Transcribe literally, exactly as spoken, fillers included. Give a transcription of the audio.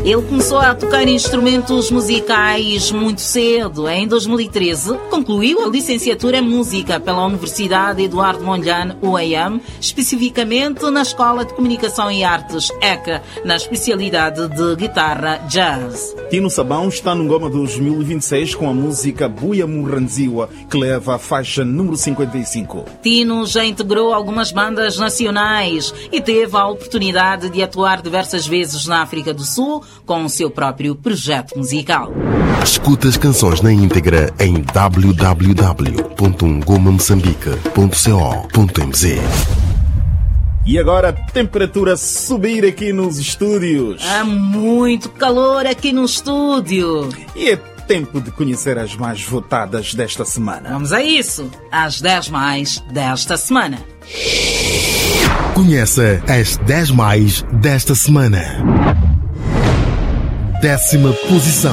Ele começou a tocar instrumentos musicais muito cedo. Em dois mil e treze, concluiu a licenciatura em música pela Universidade Eduardo Mondlane, U A M, especificamente na Escola de Comunicação e Artes, E C A, na especialidade de guitarra jazz. Tino Sabão está no Ngoma dois mil e vinte e seis com a música Buia Murranziwa, que leva a faixa número cinquenta e cinco. Tino já integrou algumas bandas nacionais e teve a oportunidade de atuar diversas vezes na África do Sul com o seu próprio projeto musical. Escuta as canções na íntegra em w w w ponto ngoma moçambique ponto co ponto m z. E agora, temperatura subir aqui nos estúdios. Há muito calor aqui no estúdio. E é tempo de conhecer as mais votadas desta semana. Vamos a isso, as dez mais desta semana. Conheça as dez mais desta semana. Décima posição.